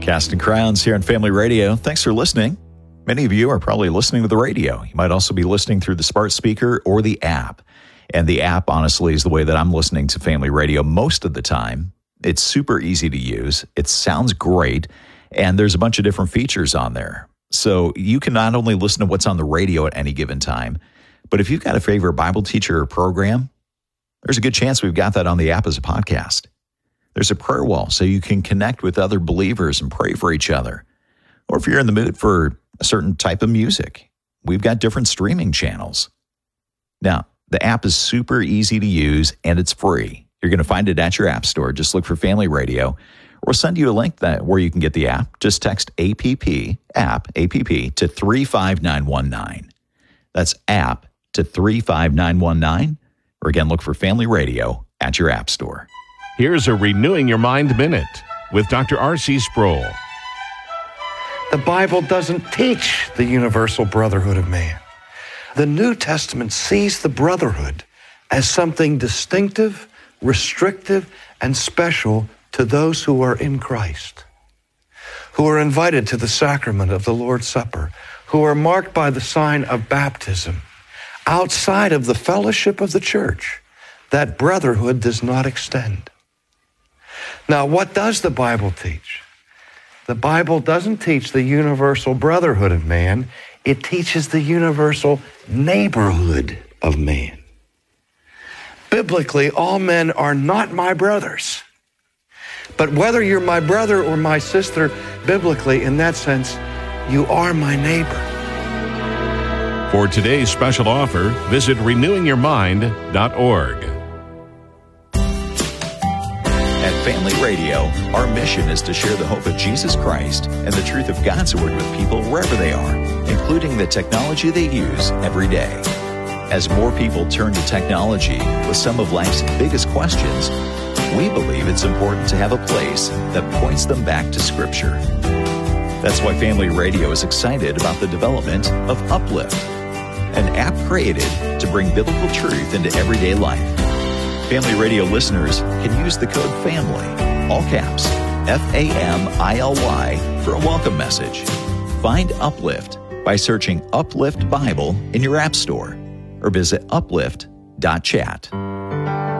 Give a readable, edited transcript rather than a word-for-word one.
Casting Crowns here on Family Radio. Thanks for listening. Many of you are probably listening to the radio. You might also be listening through the smart speaker or the app. And the app, honestly, is the way that I'm listening to Family Radio most of the time. It's super easy to use. It sounds great. And there's a bunch of different features on there. So you can not only listen to what's on the radio at any given time, but if you've got a favorite Bible teacher or program, there's a good chance we've got that on the app as a podcast. There's a prayer wall so you can connect with other believers and pray for each other. Or if you're in the mood for a certain type of music, we've got different streaming channels. Now, the app is super easy to use and it's free. You're going to find it at your app store. Just look for Family Radio, or we'll send you a link where you can get the app. Just text app to 35919. That's app to 35919. Or again, look for Family Radio at your app store. Here's a Renewing Your Mind Minute with Dr. R.C. Sproul. The Bible doesn't teach the universal brotherhood of man. The New Testament sees the brotherhood as something distinctive, restrictive, and special to those who are in Christ, who are invited to the sacrament of the Lord's Supper, who are marked by the sign of baptism. Outside of the fellowship of the church, that brotherhood does not extend. Now, what does the Bible teach? The Bible doesn't teach the universal brotherhood of man. It teaches the universal neighborhood of man. Biblically, all men are not my brothers. But whether you're my brother or my sister, biblically, in that sense, you are my neighbor. For today's special offer, visit renewingyourmind.org. At Family Radio, our mission is to share the hope of Jesus Christ and the truth of God's Word with people wherever they are, including the technology they use every day. As more people turn to technology with some of life's biggest questions, we believe it's important to have a place that points them back to Scripture. That's why Family Radio is excited about the development of Uplift, an app created to bring biblical truth into everyday life. Family Radio listeners can use the code FAMILY, all caps, FAMILY, for a welcome message. Find Uplift by searching Uplift Bible in your app store or visit uplift.chat.